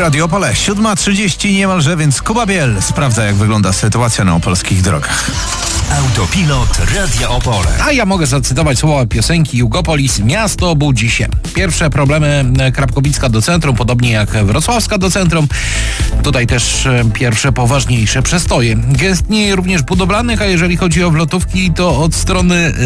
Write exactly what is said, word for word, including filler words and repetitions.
Radio Opole, siódma trzydzieści niemalże, więc Kuba Biel sprawdza, jak wygląda sytuacja na opolskich drogach. Autopilot Radia Opole. A ja mogę zacytować słowa piosenki Jugopolis. Miasto budzi się. Pierwsze problemy Krapkowicka do centrum, podobnie jak Wrocławska do centrum. Tutaj też pierwsze poważniejsze przestoje. Gęstnieje również budowlanych, a jeżeli chodzi o wlotówki, to od strony